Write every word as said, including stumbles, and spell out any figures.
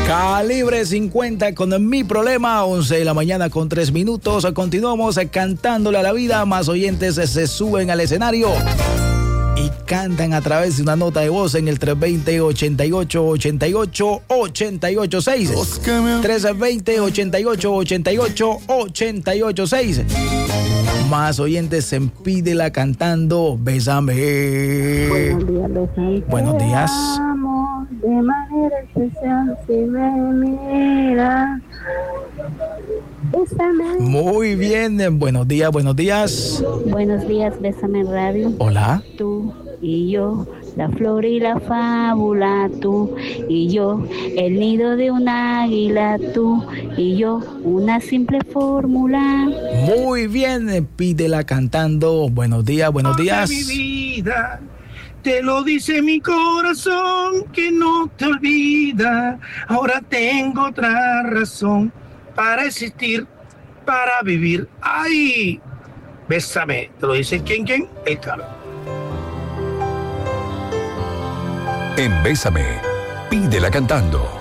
Calibre cincuenta con Mi Problema, once de la mañana con tres minutos. Continuamos cantándole a la vida. Más oyentes se suben al escenario y cantan a través de una nota de voz en el tres dos cero, ochenta y ocho, ochenta y ocho, ochenta y ocho seis. tres dos cero, ochenta y ocho, ochenta y ocho, ochenta y ocho seis. Más oyentes en Pídela cantando Bésame. Buenos días, Bésame. Buenos días. Amo de manera especial si me mira. Bésame. Muy bien, buenos días, buenos días. Buenos días, Bésame Radio. Hola. Tú y yo, la flor y la fábula, tú y yo, el nido de un águila, tú y yo, una simple fórmula. Muy bien, Pídela cantando. Buenos días, buenos días. Mi vida, te lo dice mi corazón que no te olvida. Ahora tengo otra razón para existir, para vivir. ¡Ay! Bésame. ¿Te lo dice quién, quién? El Carlos. En Bésame, Pídela cantando.